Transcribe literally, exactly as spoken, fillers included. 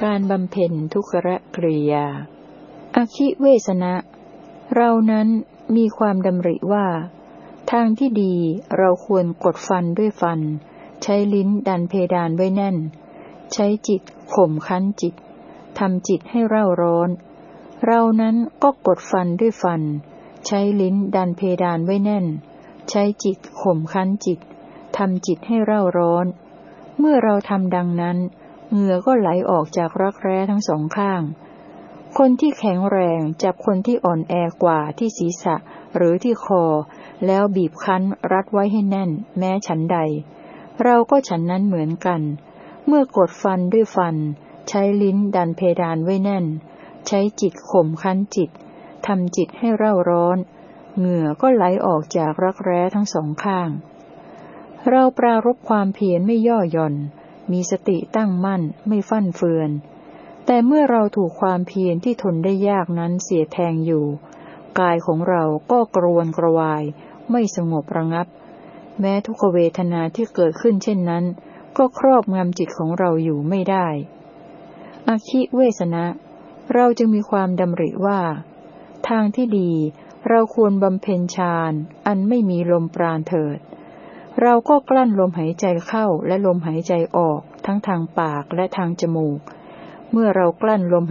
การบำเพ็ญทุกขกริยาอคิเวสนะเรานั้นมีความดำริว่าทางที่ดีเราควรกดฟันด้วยฟันใช้ลิ้นดันเพดานไว้แน่นใช้จิตข่มคั้นจิตทำจิตให้เร่าร้อนเรานั้นก็กดฟันด้วยฟันใช้ลิ้นดันเพดานไว้แน่นใช้จิตข่มคั้นจิตทำจิตให้เร่าร้อนเมื่อเราทำดังนั้นเหงื่อก็ไหลออกจากรักแร้ทั้งสองข้างคนที่แข็งแรงจับคนที่อ่อนแอกว่าที่ศีรษะหรือที่คอแล้วบีบคั้นรัดไว้ให้แน่นแม้ฉันใดเราก็ฉันนั้นเหมือนกันเมื่อกดฟันด้วยฟันใช้ลิ้นดันเพดานไว้แน่นใช้จิตข่มคั้นจิตทำจิตให้เร่าร้อนเหงื่อก็ไหลออกจากรักแร้ทั้งสองข้างเราปรารภความเพียรไม่ย่อหย่อนมีสติตั้งมั่นไม่ฟั่นเฟือนแต่เมื่อเราถูกความเพียรที่ทนได้ยากนั้นเสียแทงอยู่กายของเราก็กรวนกระวายไม่สงบระงับแม้ทุกขเวทนาที่เกิดขึ้นเช่นนั้นก็ครอบงำจิตของเราอยู่ไม่ได้อคิเวสนะเราจึงมีความดำริว่าทางที่ดีเราควรบำเพ็ญฌานอันไม่มีลมปราณเถิดเราก็กลั้นลมหายใจเข้าและลมหายใจออกทั้งทางปากและทางจมูกเมื่อเรากลั้นลม